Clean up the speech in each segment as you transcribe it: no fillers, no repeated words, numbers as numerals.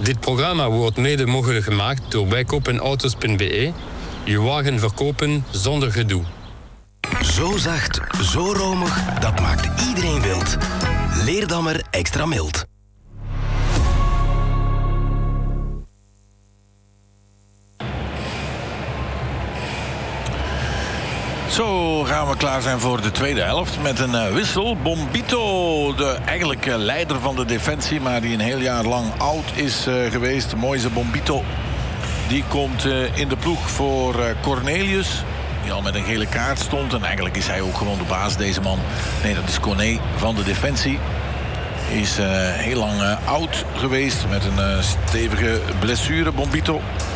Dit programma wordt mede mogelijk gemaakt door wijkopenautos.be. Je wagen verkopen zonder gedoe. Zo zacht, zo romig, dat maakt iedereen wild. Leerdammer extra mild. Zo gaan we klaar zijn voor de tweede helft met een wissel. Bombito, de eigenlijke leider van de defensie, maar die een heel jaar lang oud is geweest. Moise Bombito, die komt in de ploeg voor Cornelius, die al met een gele kaart stond. En eigenlijk is hij ook gewoon de baas, deze man. Nee, dat is Corné van de defensie. Is heel lang oud geweest met een stevige blessure, Bombito.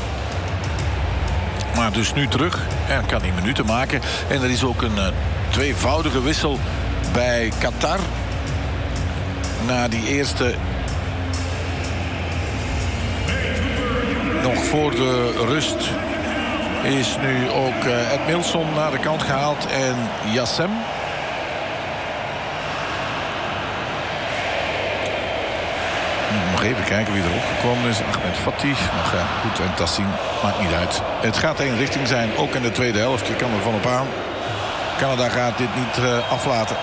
Maar dus nu terug en kan hij minuten maken. En er is ook een tweevoudige wissel bij Qatar. Na die eerste, nog voor de rust, is nu ook Ed Milson naar de kant gehaald en Yassem. Nog even kijken wie er opgekomen is. Ahmed Fatih. Nog goed, en Tassin. Maakt niet uit. Het gaat één richting zijn, ook in de tweede helft. Je kan er van op aan. Canada gaat dit niet aflaten.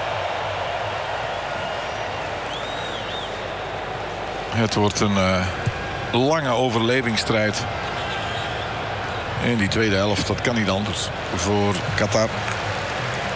Het wordt een lange overlevingsstrijd. In die tweede helft, dat kan niet anders voor Qatar.